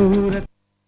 सूरत।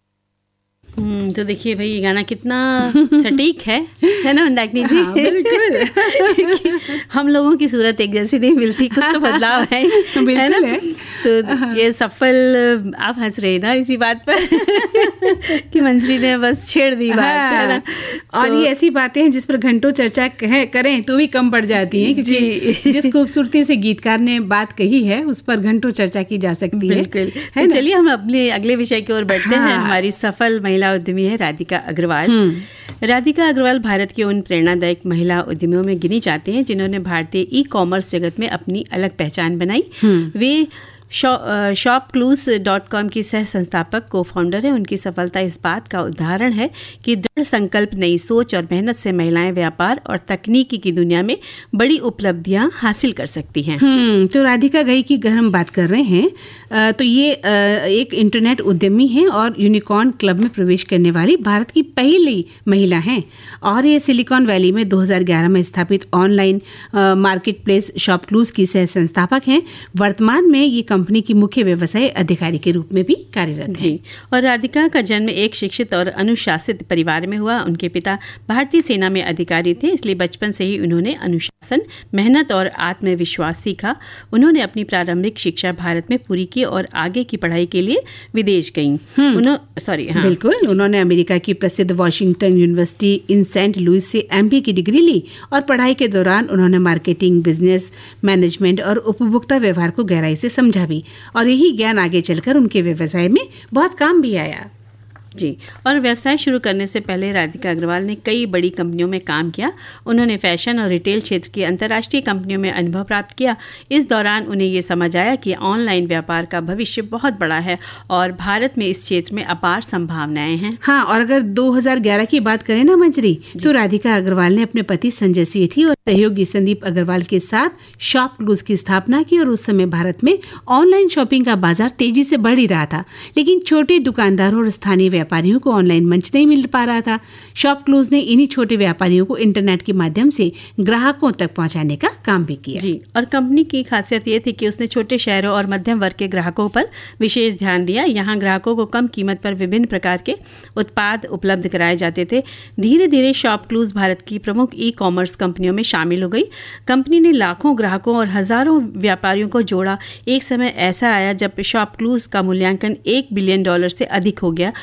तो देखिए भाई, ये गाना कितना सटीक है ना मंदाकिनी जी? हाँ, बिल्कुल। हम लोगों की सूरत एक जैसी नहीं मिलती, कुछ तो बदलाव है। बिल्कुल है। तो ये सफल, आप हंस रहे ना इसी बात पर कि मंत्री ने बस छेड़ दी बात, है ना? और ये ऐसी बातें हैं जिस पर घंटों चर्चा करें तो भी कम पड़ जाती हैं, क्योंकि जिस खूबसूरती से गीतकार ने बात कही है उस पर घंटों चर्चा की जा सकती है। बिल्कुल। तो चलिए हम अपने अगले विषय की ओर बढ़ते हैं। हमारी सफल महिला उद्यमी है राधिका अग्रवाल। राधिका अग्रवाल भारत के उन प्रेरणादायक महिला उद्यमियों में गिनी जाती हैं जिन्होंने भारतीय ई कॉमर्स जगत में अपनी अलग पहचान बनाई। वे shopclues.com की सह संस्थापक को फाउंडर है। उनकी सफलता इस बात का उदाहरण है कि दृढ़ संकल्प, नई सोच और मेहनत से महिलाएं व्यापार और तकनीकी की दुनिया में बड़ी उपलब्धियां हासिल कर सकती हैं। तो राधिका घई की अगर हम बात कर रहे हैं तो ये एक इंटरनेट उद्यमी है और यूनिकॉर्न क्लब में प्रवेश करने वाली भारत की पहली महिला हैं। और ये सिलिकॉन वैली में 2011 में स्थापित ऑनलाइन मार्केट प्लेस शॉपक्लूज की सह संस्थापक हैं। वर्तमान में ये कंपनी की मुख्य व्यवसाय अधिकारी के रूप में भी कार्यरत है। जी। और राधिका का जन्म एक शिक्षित और अनुशासित परिवार में हुआ। उनके पिता भारतीय सेना में अधिकारी थे, इसलिए बचपन से ही उन्होंने अनुशासन, मेहनत और आत्मविश्वास सीखा। उन्होंने अपनी प्रारंभिक शिक्षा भारत में पूरी की और आगे की पढ़ाई के लिए विदेश गईं। बिल्कुल। उन्होंने अमेरिका की प्रसिद्ध वॉशिंगटन यूनिवर्सिटी इन सेंट लुइस से एमबीए की डिग्री ली और पढ़ाई के दौरान उन्होंने मार्केटिंग, बिजनेस मैनेजमेंट और उपभोक्ता व्यवहार को गहराई से समझा भी, और यही ज्ञान आगे चलकर उनके व्यवसाय में बहुत काम भी आया। जी। और व्यवसाय शुरू करने से पहले राधिका अग्रवाल ने कई बड़ी कंपनियों में काम किया। उन्होंने फैशन और रिटेल क्षेत्र की अंतर्राष्ट्रीय कंपनियों में अनुभव प्राप्त किया। इस दौरान उन्हें ये समझ आया कि ऑनलाइन व्यापार का भविष्य बहुत बड़ा है और भारत में इस क्षेत्र में अपार संभावनाएं हैं। हाँ, और अगर 2011 की बात करें ना मंजरी, तो राधिका अग्रवाल ने अपने पति संजय सेठी और सहयोगी संदीप अग्रवाल के साथ शॉपक्लूज की स्थापना की। और उस समय भारत में ऑनलाइन शॉपिंग का बाजार तेजी से बढ़ ही रहा था, लेकिन छोटे दुकानदारों और स्थानीय व्यापारियों को ऑनलाइन मंच नहीं मिल पा रहा था। शॉपक्लूज ने इन्हीं छोटे व्यापारियों को इंटरनेट के माध्यम से ग्राहकों तक पहुंचाने का काम भी किया। जी। और कंपनी की खासियत ये थी कि उसने छोटे शहरों और मध्यम वर्ग के ग्राहकों पर विशेष ध्यान दिया। यहाँ ग्राहकों को कम कीमत पर विभिन्न प्रकार के उत्पाद उपलब्ध कराए जाते थे। धीरे धीरे शॉपक्लूज भारत की प्रमुख ई कॉमर्स कंपनियों में शामिल हो गई। कंपनी ने लाखों ग्राहकों और हजारों व्यापारियों को जोड़ा। एक समय ऐसा आया जब शॉपक्लूज का मूल्यांकन $1 बिलियन से अधिक हो गया